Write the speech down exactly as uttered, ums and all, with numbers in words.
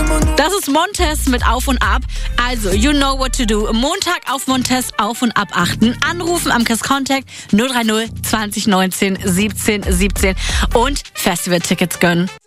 Das ist Montez mit Auf und Ab. Also, you know what to do. Montag auf Montez auf und ab achten. Anrufen am Kiss Contact null drei null zwanzig neunzehn siebzehn siebzehn und Festivaltickets gönnen.